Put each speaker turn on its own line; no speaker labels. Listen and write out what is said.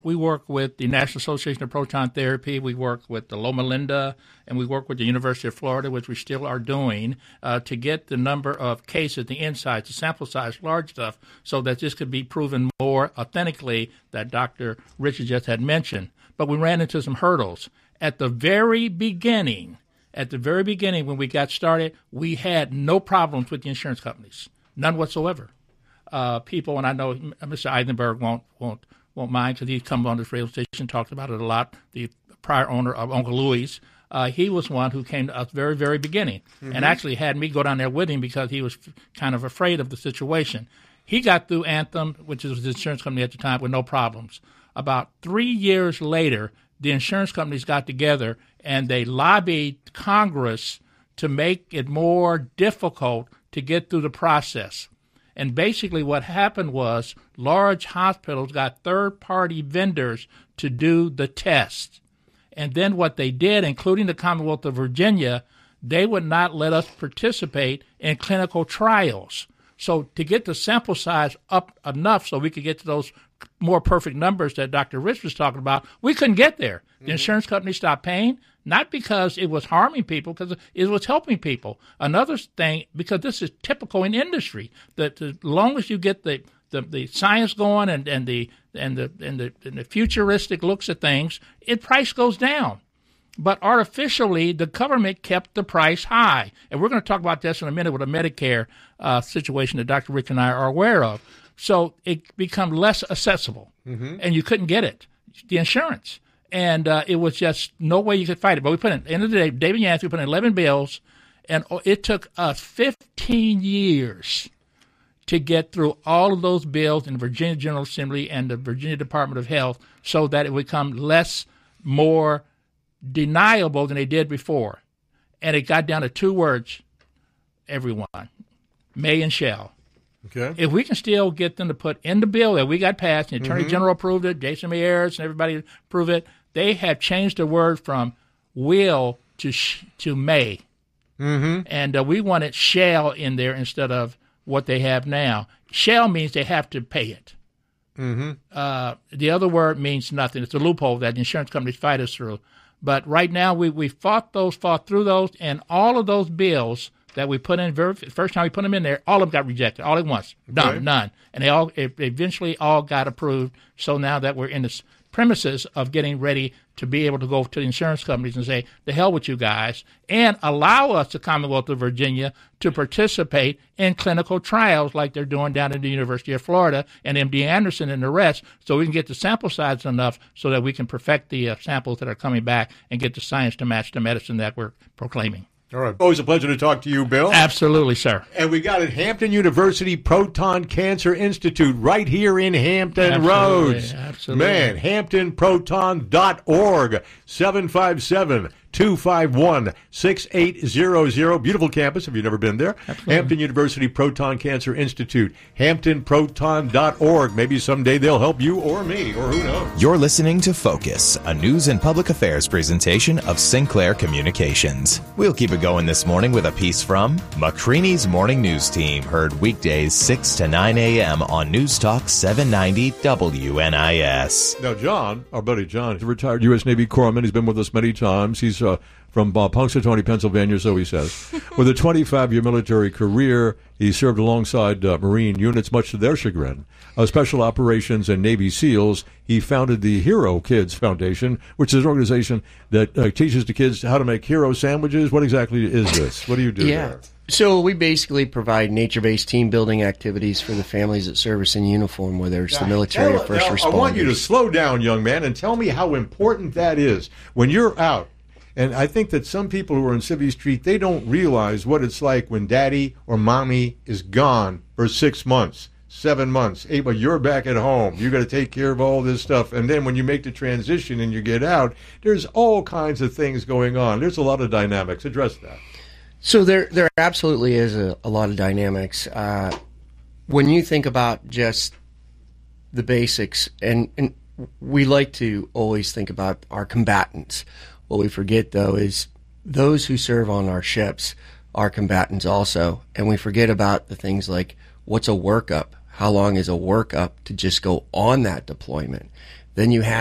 We work with the National Association of Proton Therapy. We work with the Loma Linda, and we work with the University of Florida, which we still are doing, to get the number of cases, the insights, the sample size large enough so that this could be proven more authentically that Dr. Richard just had mentioned. But we ran into some hurdles. At the very beginning, when we got started, we had no problems with the insurance companies, none whatsoever. People, and I know Mr. Eisenberg won't mind because he's come on this radio station, talked about it a lot, the prior owner of Uncle Louis. He was one who came to us very, very beginning and actually had me go down there with him because he was kind of afraid of the situation. He got through Anthem, which was the insurance company at the time, with no problems. About 3 years later, the insurance companies got together and they lobbied Congress to make it more difficult to get through the process. And basically what happened was large hospitals got third-party vendors to do the test. And then what they did, including the Commonwealth of Virginia, they would not let us participate in clinical trials. So to get the sample size up enough so we could get to those more perfect numbers that Dr. Rich was talking about, we couldn't get there. The insurance company stopped paying, not because it was harming people, because it was helping people. Another thing, because this is typical in industry, that as long as you get the science going and the futuristic looks at things, price goes down. But artificially, the government kept the price high. And we're going to talk about this in a minute with a Medicare situation that Dr. Rick and I are aware of. So it became less accessible, and you couldn't get it, the insurance. And it was just no way you could fight it. But we put in, at the end of the day, David Yancey, we put in 11 bills, and it took us 15 years to get through all of those bills in the Virginia General Assembly and the Virginia Department of Health so that it would become more deniable than they did before. And it got down to 2 words, everyone, may and shall.
Okay.
If we can still get them to put in the bill that we got passed, and the Attorney General approved it, Jason Mayers and everybody approved it, they have changed the word from will to may. And we wanted shall in there instead of what they have now. Shall means they have to pay it. The other word means nothing. It's a loophole that insurance companies fight us through. But right now we fought through those, and all of those bills that we put in, first time we put them in there, all of them got rejected, all at once. None. And they all eventually all got approved. So now that we're in the premises of getting ready to be able to go to the insurance companies and say, the hell with you guys, and allow us, the Commonwealth of Virginia, to participate in clinical trials like they're doing down at the University of Florida and MD Anderson and the rest, so we can get the sample size enough so that we can perfect the samples that are coming back and get the science to match the medicine that we're proclaiming.
All right. Always a pleasure to talk to you, Bill.
Absolutely, sir.
And we got it, Hampton University Proton Cancer Institute right here in Hampton Roads.
Absolutely.
Man, hamptonproton.org, 757-251-6800. Beautiful campus if you've never been there.
Absolutely.
Hampton University Proton Cancer Institute, hamptonproton.org. Maybe someday they'll help you or me, or who knows.
You're listening to Focus, a news and public affairs presentation of Sinclair Communications. We'll keep it going this morning with a piece from McCreaney's Morning News Team, heard weekdays 6 to 9 a.m. on News Talk 790 WNIS.
Now, John, our buddy John, is a retired U.S. Navy corpsman. He's been with us many times. He's from Punxsutawney, Pennsylvania, so he says. With a 25-year military career, he served alongside Marine units, much to their chagrin. Special Operations and Navy SEALs, he founded the Hero Kids Foundation, which is an organization that teaches the kids how to make hero sandwiches. What exactly is this? What do you do there?
So we basically provide nature-based team-building activities for the families that service in uniform, whether it's the military or first responders.
I want you to slow down, young man, and tell me how important that is when you're out. And I think that some people who are on Civvy Street, they don't realize what it's like when daddy or mommy is gone for 6 months, 7 months, 8 months. You're back at home. You got to take care of all this stuff. And then when you make the transition and you get out, there's all kinds of things going on. There's a lot of dynamics. Address that.
So there absolutely is a lot of dynamics. When you think about just the basics, and we like to always think about our combatants. What we forget, though, is those who serve on our ships are combatants also. And we forget about the things like, what's a workup? How long is a workup to just go on that deployment? then you have